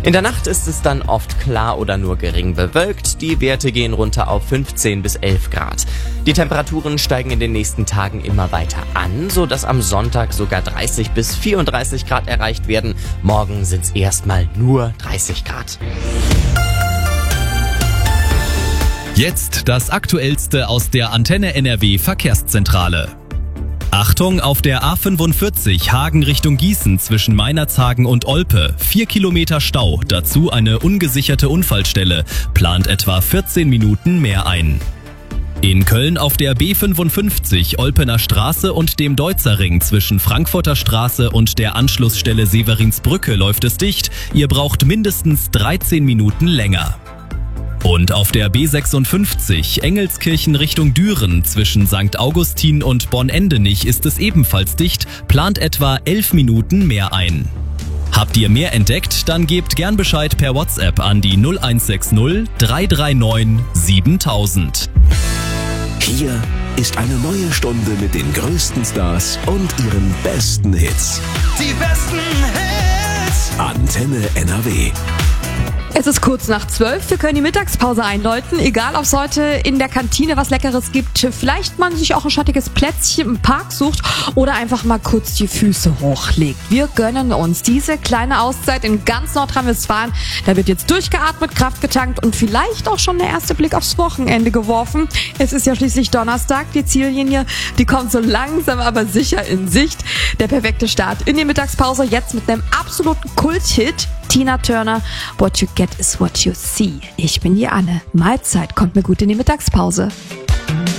In der Nacht ist es dann oft klar oder nur gering bewölkt. Die Werte gehen runter auf 15 bis 11 Grad. Die Temperaturen steigen in den nächsten Tagen immer weiter an, sodass am Sonntag sogar 30 bis 34 Grad erreicht werden. Morgen sind es erstmal nur 30 Grad. Jetzt das Aktuellste aus der Antenne NRW Verkehrszentrale. Achtung, auf der A45 Hagen Richtung Gießen zwischen Meinerzhagen und Olpe. 4 Kilometer Stau, dazu eine ungesicherte Unfallstelle. Plant etwa 14 Minuten mehr ein. In Köln auf der B55 Olpener Straße und dem Deutzerring zwischen Frankfurter Straße und der Anschlussstelle Severinsbrücke läuft es dicht. Ihr braucht mindestens 13 Minuten länger. Und auf der B56 Engelskirchen Richtung Düren zwischen St. Augustin und Bonn-Endenich ist es ebenfalls dicht, plant etwa 11 Minuten mehr ein. Habt ihr mehr entdeckt? Dann gebt gern Bescheid per WhatsApp an die 0160 339 7000. Hier ist eine neue Stunde mit den größten Stars und ihren besten Hits. Die besten Hits. Antenne NRW. Es ist kurz nach 12. Wir können die Mittagspause einläuten. Egal, ob es heute in der Kantine was Leckeres gibt, vielleicht man sich auch ein schattiges Plätzchen im Park sucht oder einfach mal kurz die Füße hochlegt. Wir gönnen uns diese kleine Auszeit in ganz Nordrhein-Westfalen. Da wird jetzt durchgeatmet, Kraft getankt und vielleicht auch schon der erste Blick aufs Wochenende geworfen. Es ist ja schließlich Donnerstag. Die Ziellinie, die kommt so langsam aber sicher in Sicht. Der perfekte Start in die Mittagspause jetzt mit einem absoluten Kult-Hit. Tina Turner, What You Get Is What You See. Ich bin die Anne. Mahlzeit kommt mir gut in die Mittagspause.